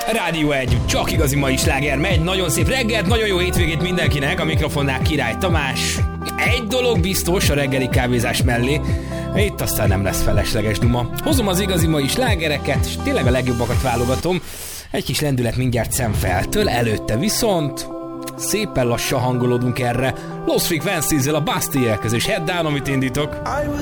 Rádió 1, csak igazi mai sláger megy. Nagyon szép reggelt, nagyon jó hétvégét mindenkinek. A mikrofonnál Király Tamás. Egy dolog biztos a reggeli kávézás mellé. Itt aztán nem lesz felesleges duma. Hozom az igazi mai slágereket, és tényleg a legjobbakat válogatom. Egy kis lendület mindjárt szemfeltől, előtte viszont szépen lassan hangolódunk erre. Lost Frequencies-zel a Bastille-hez és Head Down, amit indítok.